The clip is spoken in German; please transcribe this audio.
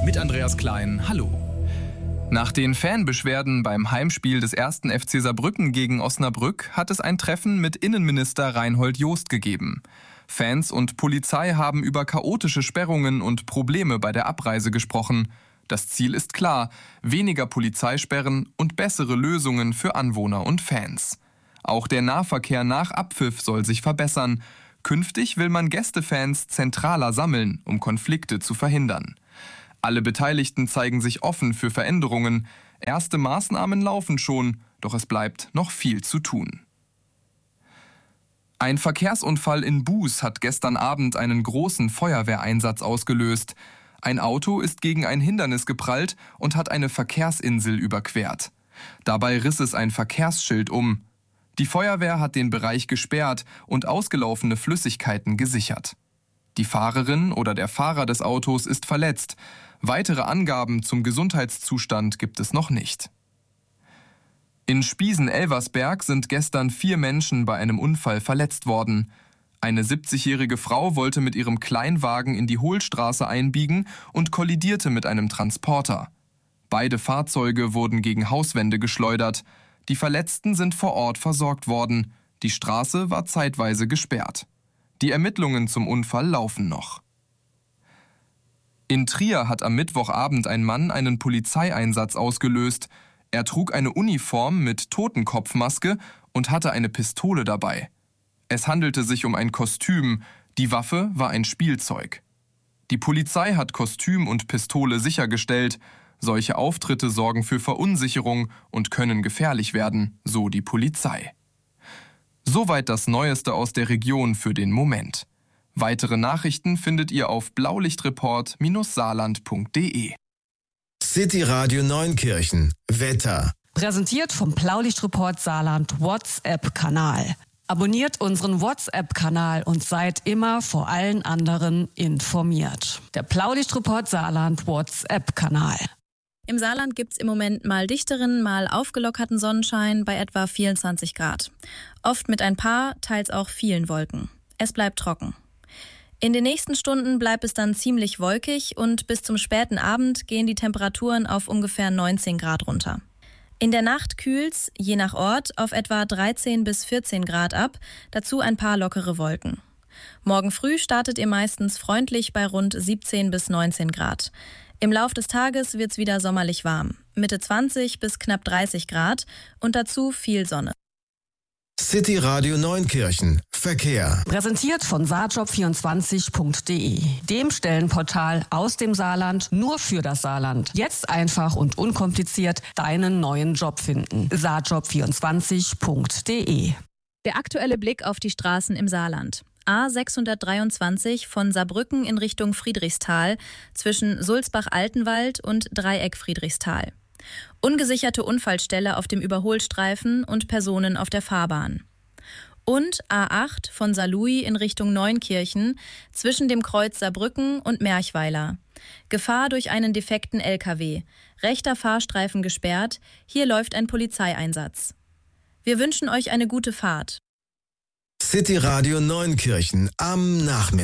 mit Andreas Klein. Hallo. Nach den Fanbeschwerden beim Heimspiel des 1. FC Saarbrücken gegen Osnabrück hat es ein Treffen mit Innenminister Reinhold Jost gegeben. Fans und Polizei haben über chaotische Sperrungen und Probleme bei der Abreise gesprochen. Das Ziel ist klar: weniger Polizeisperren und bessere Lösungen für Anwohner und Fans. Auch der Nahverkehr nach Abpfiff soll sich verbessern. Künftig will man Gästefans zentraler sammeln, um Konflikte zu verhindern. Alle Beteiligten zeigen sich offen für Veränderungen. Erste Maßnahmen laufen schon, doch es bleibt noch viel zu tun. Ein Verkehrsunfall in Buß hat gestern Abend einen großen Feuerwehreinsatz ausgelöst. Ein Auto ist gegen ein Hindernis geprallt und hat eine Verkehrsinsel überquert. Dabei riss es ein Verkehrsschild um. Die Feuerwehr hat den Bereich gesperrt und ausgelaufene Flüssigkeiten gesichert. Die Fahrerin oder der Fahrer des Autos ist verletzt. Weitere Angaben zum Gesundheitszustand gibt es noch nicht. In Spiesen-Elversberg sind gestern 4 Menschen bei einem Unfall verletzt worden. Eine 70-jährige Frau wollte mit ihrem Kleinwagen in die Hohlstraße einbiegen und kollidierte mit einem Transporter. Beide Fahrzeuge wurden gegen Hauswände geschleudert. Die Verletzten sind vor Ort versorgt worden. Die Straße war zeitweise gesperrt. Die Ermittlungen zum Unfall laufen noch. In Trier hat am Mittwochabend ein Mann einen Polizeieinsatz ausgelöst. Er trug eine Uniform mit Totenkopfmaske und hatte eine Pistole dabei. Es handelte sich um ein Kostüm. Die Waffe war ein Spielzeug. Die Polizei hat Kostüm und Pistole sichergestellt. Solche Auftritte sorgen für Verunsicherung und können gefährlich werden, so die Polizei. Soweit das Neueste aus der Region für den Moment. Weitere Nachrichten findet ihr auf blaulichtreport-saarland.de. City Radio Neunkirchen. Wetter. Präsentiert vom Blaulichtreport Saarland WhatsApp-Kanal. Abonniert unseren WhatsApp-Kanal und seid immer vor allen anderen informiert. Der Blaulichtreport Saarland WhatsApp-Kanal. Im Saarland gibt's im Moment mal dichteren, mal aufgelockerten Sonnenschein bei etwa 24 Grad. Oft mit ein paar, teils auch vielen Wolken. Es bleibt trocken. In den nächsten Stunden bleibt es dann ziemlich wolkig und bis zum späten Abend gehen die Temperaturen auf ungefähr 19 Grad runter. In der Nacht kühlt's, je nach Ort, auf etwa 13 bis 14 Grad ab, dazu ein paar lockere Wolken. Morgen früh startet ihr meistens freundlich bei rund 17 bis 19 Grad. Im Lauf des Tages wird's wieder sommerlich warm, Mitte 20 bis knapp 30 Grad und dazu viel Sonne. City Radio Neunkirchen. Verkehr. Präsentiert von saarjob24.de, dem Stellenportal aus dem Saarland nur für das Saarland. Jetzt einfach und unkompliziert deinen neuen Job finden. saarjob24.de. Der aktuelle Blick auf die Straßen im Saarland. A623 von Saarbrücken in Richtung Friedrichsthal zwischen Sulzbach-Altenwald und Dreieck Friedrichsthal. Ungesicherte Unfallstelle auf dem Überholstreifen und Personen auf der Fahrbahn. Und A8 von Saarlouis in Richtung Neunkirchen zwischen dem Kreuz Saarbrücken und Merchweiler. Gefahr durch einen defekten LKW. Rechter Fahrstreifen gesperrt. Hier läuft ein Polizeieinsatz. Wir wünschen euch eine gute Fahrt. City Radio Neunkirchen am Nachmittag.